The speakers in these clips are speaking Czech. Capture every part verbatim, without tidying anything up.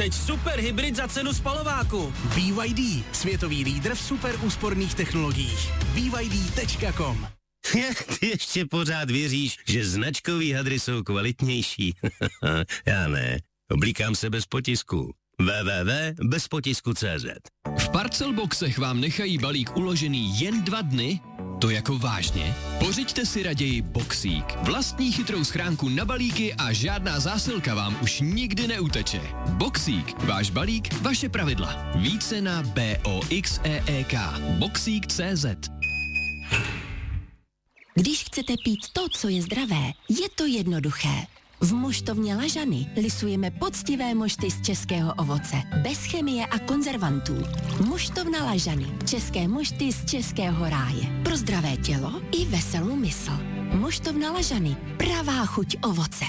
teď super hybrid za cenu spalováku. B Y D, světový lídr v super úsporných technologiích. B Y D tečka com. Ty ještě pořád věříš, že značkový hadry jsou kvalitnější? Já ne. Oblíkám se bez potisku. w w w tečka bez potisku tečka cé zet. V Parcelboxech vám nechají balík uložený jen dva dny? To jako vážně? Pořiďte si raději Boxík. Vlastní chytrou schránku na balíky a žádná zásilka vám už nikdy neuteče. Boxík. Váš balík, vaše pravidla. Více na boxeek. Boxík tečka cé zet. Když chcete pít to, co je zdravé, je to jednoduché. V moštovně Lažany lisujeme poctivé mošty z českého ovoce, bez chemie a konzervantů. Moštovna Lažany, české mošty z českého ráje. Pro zdravé tělo i veselou mysl. Moštovna Lažany, pravá chuť ovoce.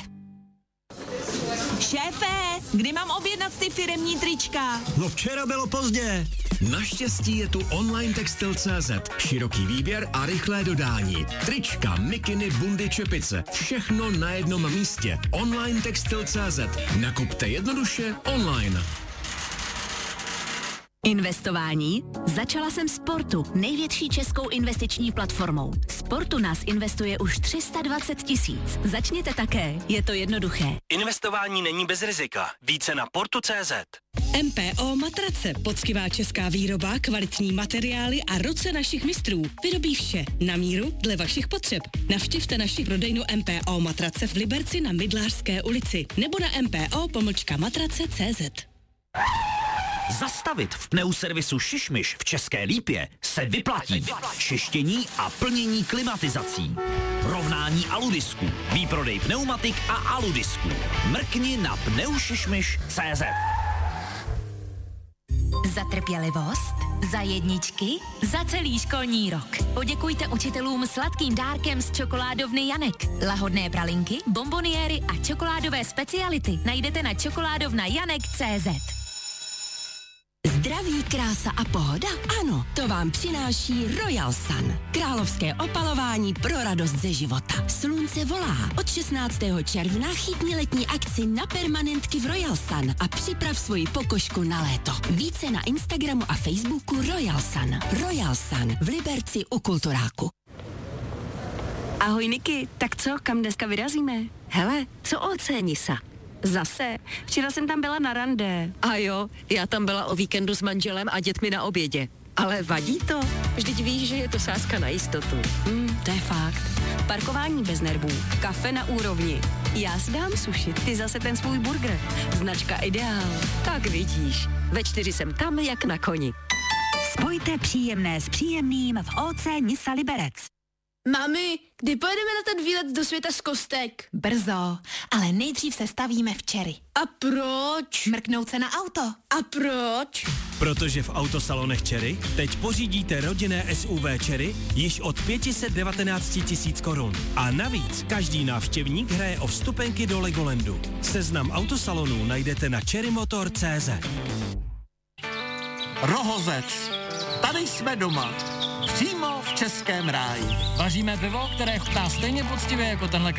Šéfe, kdy mám objednat ty firemní trička? No včera bylo pozdě. Naštěstí je tu online textil tečka cé zet. Široký výběr a rychlé dodání. Trička, mikiny, bundy, čepice. Všechno na jednom místě. online textil tečka cé zet. Nakupte jednoduše online. Investování? Začala jsem Sportu, největší českou investiční platformou. Sportu nás investuje už tři sta dvacet tisíc. Začněte také, je to jednoduché. Investování není bez rizika. Více na portu tečka cé zet. M P O Matrace, poctivá česká výroba, kvalitní materiály a ruce našich mistrů. Vyrobí vše na míru dle vašich potřeb. Navštivte naši prodejnu M P O Matrace v Liberci na Mydlářské ulici nebo na mpo pomlčka matrace tečka cé zet. Zastavit v pneuservisu Šišmiš v České Lípě se vyplatí. Čištění a plnění klimatizací. Rovnání aludisků. Výprodej pneumatik a aludisků. Mrkni na pneušišmiš tečka cé zet. Za trpělivost, za jedničky, za celý školní rok. Poděkujte učitelům sladkým dárkem z čokoládovny Janek. Lahodné pralinky, bomboniéry a čokoládové speciality najdete na čokoládovna janek tečka cé zet. Zdraví, krása a pohoda? Ano, to vám přináší Royal Sun. Královské opalování pro radost ze života. Slunce volá. Od šestnáctého června chytni letní akci na permanentky v Royal Sun a připrav svoji pokožku na léto. Více na Instagramu a Facebooku Royal Sun. Royal Sun v Liberci u Kulturáku. Ahoj Niky, tak co, kam dneska vyrazíme? Hele, co Ocenisa? Zase, včera jsem tam byla na rande. A jo, já tam byla o víkendu s manželem a dětmi na obědě. Ale vadí to? Vždyť víš, že je to sázka na jistotu. Hmm, to je fakt. Parkování bez nervů, kafe na úrovni. Já si dám suši, ty zase ten svůj burger. Značka Ideál. Tak vidíš, ve čtyři jsem tam jak na koni. Spojte příjemné s příjemným v O C Nisa Liberec. Mami, kdy pojedeme na ten výlet do světa z kostek? Brzo, ale nejdřív se stavíme včery. A proč? Mrknout se na auto. A proč? Protože v autosalonech Cherry teď pořídíte rodinné S U V Cherry již od pět set devatenáct tisíc korun. A navíc každý návštěvník hraje o vstupenky do Legolandu. Seznam autosalonů najdete na cherrymotor tečka cé zet. Rohozec. Tady jsme doma. Přímo v českém ráji. Vaříme pivo, které chutná stejně poctivě jako tenhle